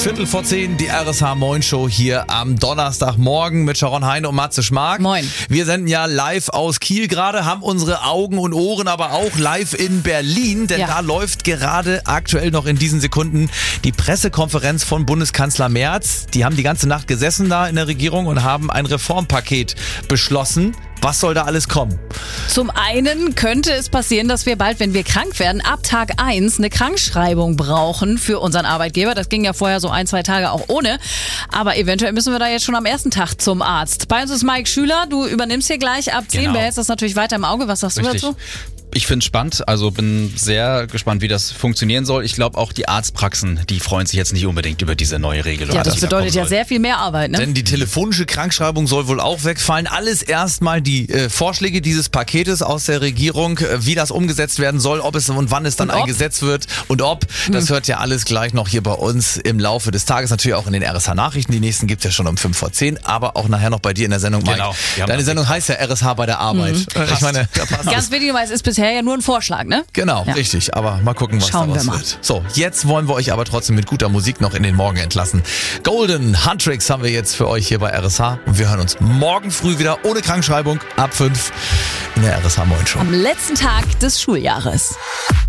9:15, die RSH Moin Show hier am Donnerstagmorgen mit Sharon Heine und Matze Schmark. Moin. Wir senden ja live aus Kiel gerade, haben unsere Augen und Ohren aber auch live in Berlin, denn da läuft gerade aktuell noch in diesen Sekunden die Pressekonferenz von Bundeskanzler Merz. Die haben die ganze Nacht gesessen da in der Regierung und haben ein Reformpaket beschlossen. Was soll da alles kommen? Zum einen könnte es passieren, dass wir bald, wenn wir krank werden, ab Tag 1 eine Krankschreibung brauchen für unseren Arbeitgeber. Das ging ja vorher so 1-2 Tage auch ohne. Aber eventuell müssen wir da jetzt schon am ersten Tag zum Arzt. Bei uns ist Mike Schüler. Du übernimmst hier gleich ab 10. Behältst das natürlich weiter im Auge. Was sagst du dazu? Ich finde es spannend, also bin sehr gespannt, wie das funktionieren soll. Ich glaube auch die Arztpraxen, die freuen sich jetzt nicht unbedingt über diese neue Regelung. Ja, das bedeutet ja sehr viel mehr Arbeit, ne? Denn die telefonische Krankschreibung soll wohl auch wegfallen. Alles erstmal die Vorschläge dieses Paketes aus der Regierung, wie das umgesetzt werden soll, ob es und wann es dann eingesetzt wird und ob. Das hört ja alles gleich noch hier bei uns im Laufe des Tages. Natürlich auch in den RSH-Nachrichten. Die nächsten gibt's ja schon um 5:10, aber auch nachher noch bei dir in der Sendung, Mike. Genau. Deine Sendung heißt ja RSH bei der Arbeit. Ich meine, da passt Ganz wichtig, weil es ist bisher ja nur ein Vorschlag, ne? Genau, richtig. Aber mal gucken, was daraus wird. So, jetzt wollen wir euch aber trotzdem mit guter Musik noch in den Morgen entlassen. Golden Huntrix haben wir jetzt für euch hier bei RSH. Und wir hören uns morgen früh wieder ohne Krankschreibung ab 5 in der RSH Moin Show. Am letzten Tag des Schuljahres.